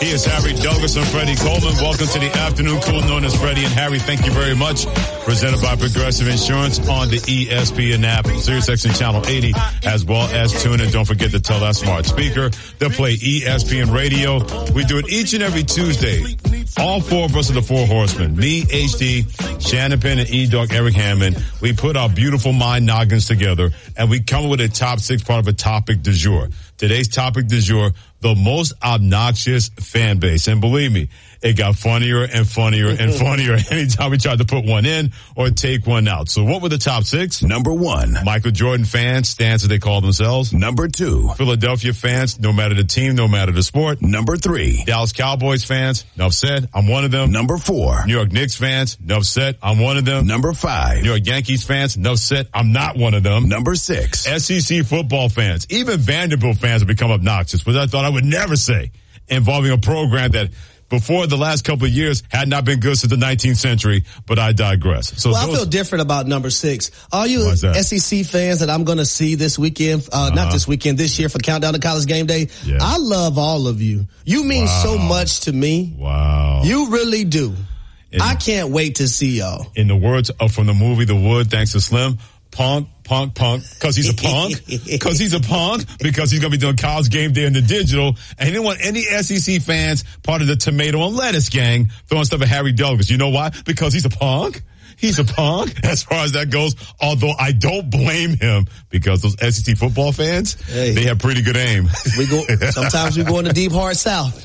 He is Harry Douglas and Freddie Coleman. Welcome to the afternoon cool known as Freddie and Harry. Thank you very much. Presented by Progressive Insurance on the ESPN app, SiriusXM Channel 80, as well as tune in. Don't forget to tell that smart speaker to play ESPN Radio. We do it each and every Tuesday. All four of us are the Four Horsemen. Me, HD, Shannon Penn, and E-Dog Eric Hammond. We put our beautiful mind noggins together, and we come up with a top 6 part of a topic du jour. Today's topic du jour, the most obnoxious fan base. And believe me, it got funnier and funnier and funnier anytime we tried to put one in or take one out. So what were the top 6? Number 1. Michael Jordan fans, stans as they call themselves. Number 2. Philadelphia fans, no matter the team, no matter the sport. Number 3. Dallas Cowboys fans, enough said, I'm one of them. Number 4. New York Knicks fans, enough said, I'm one of them. Number 5. New York Yankees fans, enough said, I'm not one of them. Number 6. SEC football fans, even Vanderbilt fans have become obnoxious, which I thought I would never say, involving a program that before the last couple of years had not been good since the 19th century, but I digress. So I feel different about number 6. All you SEC fans that I'm going to see this weekend, not this weekend, this year for Countdown to College Game Day, yeah. I love all of you. You mean so much to me. Wow. You really do. I can't wait to see y'all. In the words from the movie The Wood, thanks to Slim, punk, because he's a punk, because he's going to be doing College Game Day in the digital, and he didn't want any SEC fans part of the tomato and lettuce gang throwing stuff at Harry Douglas. You know why? Because he's a punk. He's a punk as far as that goes, although I don't blame him because those SEC football fans, they have pretty good aim. Sometimes we go in the deep, hard South.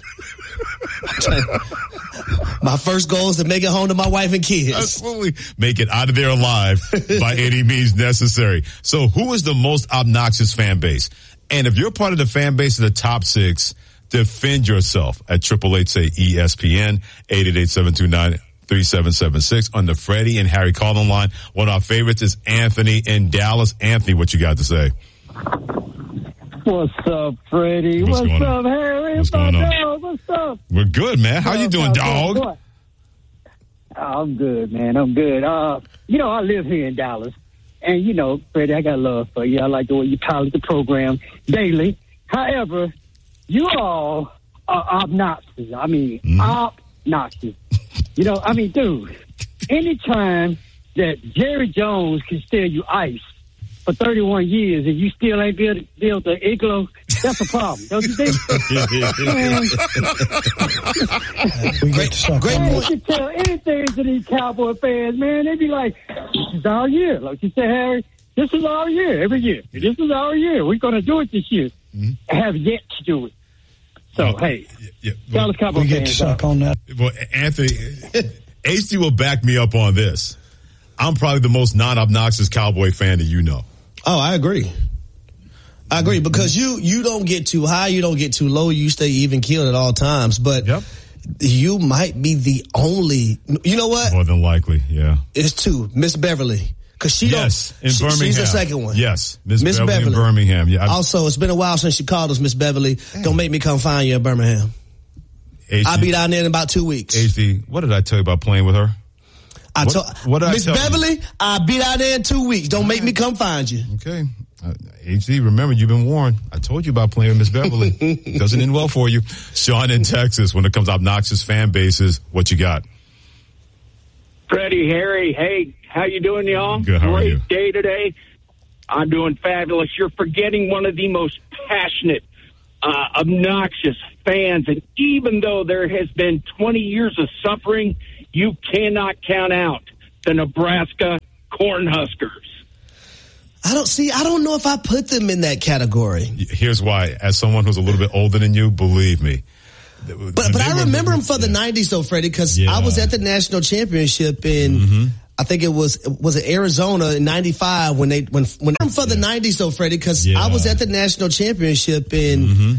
My first goal is to make it home to my wife and kids. Absolutely. Make it out of there alive by any means necessary. So who is the most obnoxious fan base? And if you're part of the fan base of the top 6, defend yourself at 888-SAY-ESPN, 888-729-3776 on the Freddie and Harry calling line. One of our favorites is Anthony in Dallas. Anthony, what you got to say? What's up, Freddie? What's up, Harry? What's going on? What's up? We're good, man. How you doing, dog? I'm good, man. I'm good. I live here in Dallas. And, Freddie, I got love for you. I like the way you pilot the program daily. However, you all are obnoxious. I mean, obnoxious. Dude, anytime that Jerry Jones can steal you ice for 31 years and you still ain't built the igloo, that's a problem, don't you think? Great point. You can tell anything to these Cowboy fans, man. They be like, this is our year. Like you said, Harry, this is our year every year. This is our year. We're going to do it this year. I have yet to do it. So, Dallas Cowboy fans. We get to suck on that. Well, Anthony, HD will back me up on this. I'm probably the most non-obnoxious Cowboy fan that you know. Oh, I agree. Because you don't get too high, you don't get too low, you stay even keeled at all times. But you might be the only. You know what? More than likely, yeah. It's 2. Miss Beverly. Because in Birmingham. She's the second one. Yes, Miss Beverly in Birmingham. Yeah. Also, it's been a while since she called us Miss Beverly. Don't make me come find you in Birmingham. I'll be down there in about 2 weeks. HD, what did I tell you about playing with her? Miss Beverly, I'll be out there in 2 weeks. Don't make me come find you. Okay. HD, remember, you've been warned. I told you about playing with Miss Beverly. Doesn't end well for you. Sean in Texas, when it comes to obnoxious fan bases, what you got? Freddie, Harry, hey, how you doing, y'all? Good, how are you? Great day today. I'm doing fabulous. You're forgetting one of the most passionate, obnoxious fans. And even though there has been 20 years of suffering, you cannot count out the Nebraska Cornhuskers. I don't know if I put them in that category. Here's why. As someone who's a little bit older than you, believe me. But I remember them for the 90s, though, Freddie, because I was at the national championship in, I think it was it Arizona in 95 when I'm for the 90s, though, Freddie, because I was at the national championship in